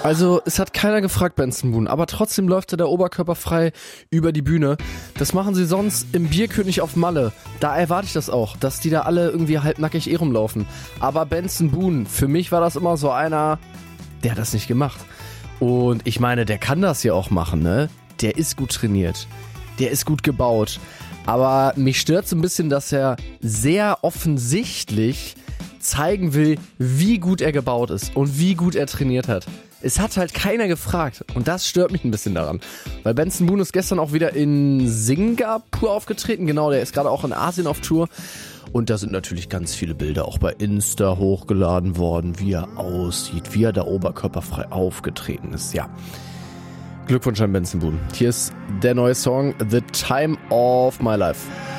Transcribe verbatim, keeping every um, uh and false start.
Also es hat keiner gefragt, Benson Boone, aber trotzdem läuft er da oberkörperfrei über die Bühne. Das machen sie sonst im Bierkönig auf Malle. Da erwarte ich das auch, dass die da alle irgendwie halbnackig eh rumlaufen. Aber Benson Boone, für mich war das immer so einer, der hat das nicht gemacht. Und ich meine, der kann das ja auch machen, ne? Der ist gut trainiert, der ist gut gebaut. Aber mich stört so ein bisschen, dass er sehr offensichtlich zeigen will, wie gut er gebaut ist und wie gut er trainiert hat. Es hat halt keiner gefragt und das stört mich ein bisschen daran. Weil Benson Boone ist gestern auch wieder in Singapur aufgetreten. Genau, der ist gerade auch in Asien auf Tour. Und da sind natürlich ganz viele Bilder auch bei Insta hochgeladen worden, wie er aussieht, wie er da oberkörperfrei aufgetreten ist. Ja, Glückwunsch an Benson Boone. Hier ist der neue Song The Time of My Life.